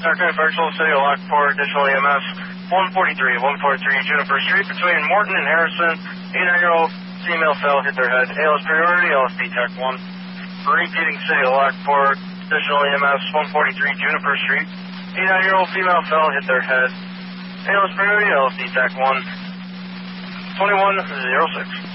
Second Virtual City of Lockport, additional EMS 143 Juniper Street between Morton and Harrison. 89-year-old female fell, hit their head. ALS priority, LSD Tech 1. Repeating City of Lockport, additional EMS 143 Juniper Street. 89-year-old female fell, hit their head. ALS priority, LSD Tech 1. 2106.